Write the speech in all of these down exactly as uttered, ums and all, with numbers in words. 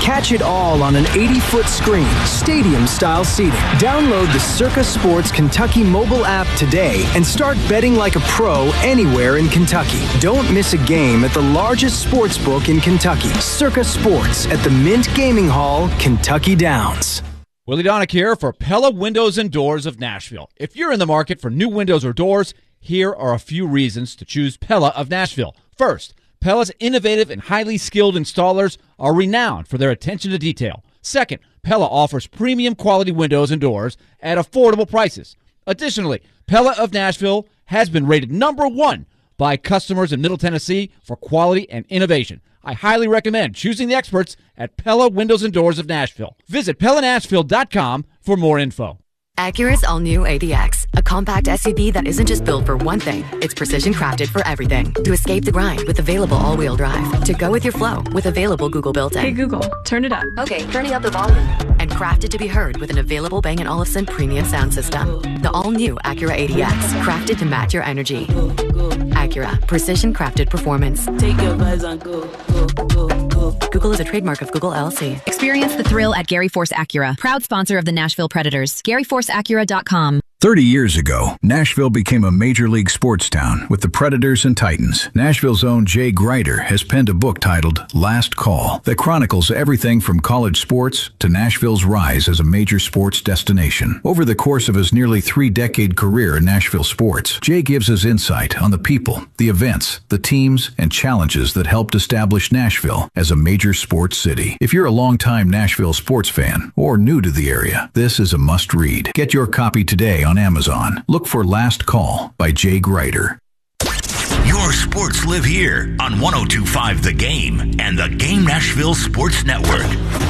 Catch it all on an eighty-foot screen, stadium-style seating. Download the Circa Sports Kentucky mobile app today and start betting like a pro anywhere in Kentucky. Don't miss a game at the largest sports book in Kentucky. Circa Sports at the Mint Gaming Hall, Kentucky Downs. Willie Donick here for Pella Windows and Doors of Nashville. If you're in the market for new windows or doors, here are a few reasons to choose Pella of Nashville. First, Pella's innovative and highly skilled installers are renowned for their attention to detail. Second, Pella offers premium quality windows and doors at affordable prices. Additionally, Pella of Nashville has been rated number one by customers in Middle Tennessee for quality and innovation. I highly recommend choosing the experts at Pella Windows and Doors of Nashville. Visit Pella Nashville dot com for more info. Acura's all-new A D X, a compact S U V that isn't just built for one thing, it's precision crafted for everything. To escape the grind with available all-wheel drive. To go with your flow with available Google built-in. Hey Google, turn it up. Okay, turning up the volume. And crafted to be heard with an available Bang and Olufsen premium sound system. The all-new Acura A D X, crafted to match your energy. Acura, precision crafted performance. Take your vibes on go, go, go, go. Google is a trademark of Google L L C. Experience the thrill at Gary Force Acura, proud sponsor of the Nashville Predators. Gary Force Acura dot com. Thirty years ago, Nashville became a major league sports town with the Predators and Titans. Nashville's own Jay Greider has penned a book titled Last Call that chronicles everything from college sports to Nashville's rise as a major sports destination. Over the course of his nearly three-decade career in Nashville sports, Jay gives us insight on the people, the events, the teams, and challenges that helped establish Nashville as a major sports city. If you're a longtime Nashville sports fan or new to the area, this is a must-read. Get your copy today on Amazon. Look for Last Call by Jay Greider. Your sports live here on one oh two point five The Game and the Game Nashville Sports Network.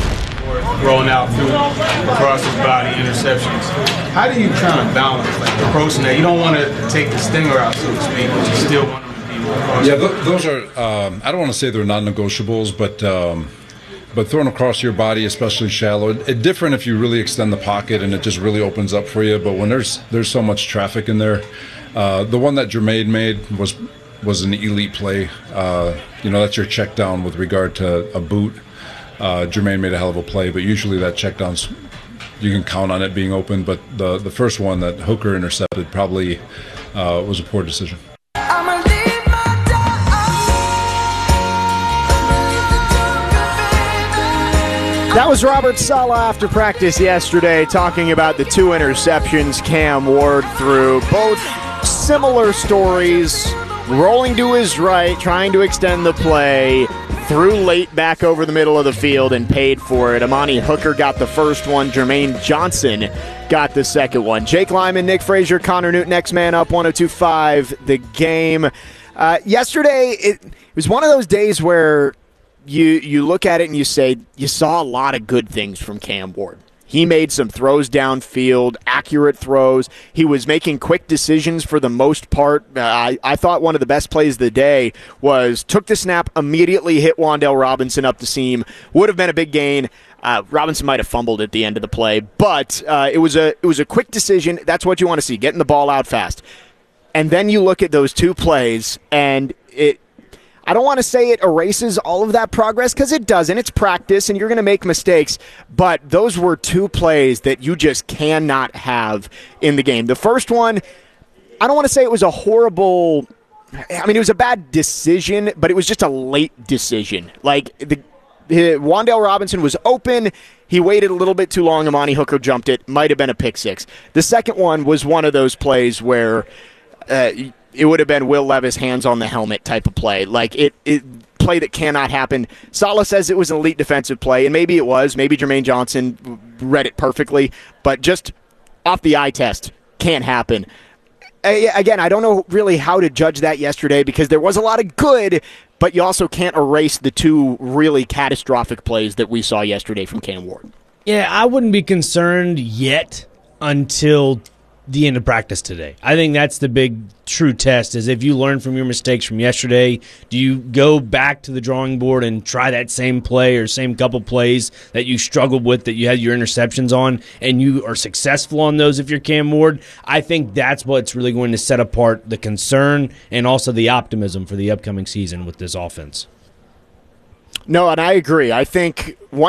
Rolling out through across his body, interceptions. How do you kind of balance like approaching that? You don't want to take the stinger out, so to speak, but you still want them to be more cautious. Yeah, th- those are. Um, I don't want to say they're non-negotiables, but. Um, But thrown across your body, especially shallow, it's different if you really extend the pocket and it just really opens up for you. But when there's there's so much traffic in there, uh, the one that Jermaine made was was an elite play. Uh, you know, that's your check down with regard to a boot. Uh, Jermaine made a hell of a play, but usually that check down's you can count on it being open. But the the first one that Hooker intercepted probably uh, was a poor decision. That was Robert Saleh after practice yesterday talking about the two interceptions Cam Ward threw. Both similar stories, rolling to his right, trying to extend the play, threw late back over the middle of the field and paid for it. Amani Hooker got the first one. Jermaine Johnson got the second one. Jake Lyman, Nick Frazier, Connor Newton, next man up, one oh two point five The Game. Uh, yesterday, it, it was one of those days where You you look at it and you say, you saw a lot of good things from Cam Ward. He made some throws downfield, accurate throws. He was making quick decisions for the most part. Uh, I, I thought one of the best plays of the day was took the snap, immediately hit Wan'Dale Robinson up the seam. Would have been a big gain. Uh, Robinson might have fumbled at the end of the play, but uh, it was a it was a quick decision. That's what you want to see, getting the ball out fast. And then you look at those two plays, and it I don't want to say it erases all of that progress because it doesn't. It's practice, and you're going to make mistakes. But those were two plays that you just cannot have in the game. The first one, I don't want to say it was a horrible – I mean, it was a bad decision, but it was just a late decision. Like, the, the Wan'Dale Robinson was open. He waited a little bit too long. Amani Hooker jumped it. Might have been a pick six. The second one was one of those plays where uh, – it would have been Will Levis hands on the helmet type of play. Like, it, it play that cannot happen. Saleh says it was an elite defensive play, and maybe it was. Maybe Jermaine Johnson read it perfectly. But just off the eye test, can't happen. Again, I don't know really how to judge that yesterday because there was a lot of good, but you also can't erase the two really catastrophic plays that we saw yesterday from Cam Ward. Yeah, I wouldn't be concerned yet until the end of practice today. I think that's the big true test is if you learn from your mistakes from yesterday, do you go back to the drawing board and try that same play or same couple plays that you struggled with that you had your interceptions on and you are successful on those if you're Cam Ward? I think that's what's really going to set apart the concern and also the optimism for the upcoming season with this offense. No, and I agree. I think one